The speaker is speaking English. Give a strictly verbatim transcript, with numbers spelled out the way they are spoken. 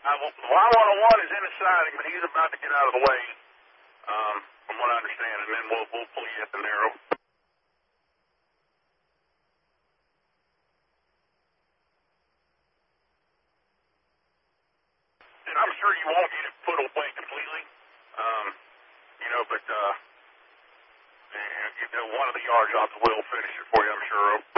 well, Y one oh one is in the siding, but he's about to get out of the way, um, from what I understand, and then we'll, we'll pull you at the narrow. And I'm sure you won't get it put away completely, um, you know, but, uh, you know, one of the yard jobs will finish it for you, I'm sure.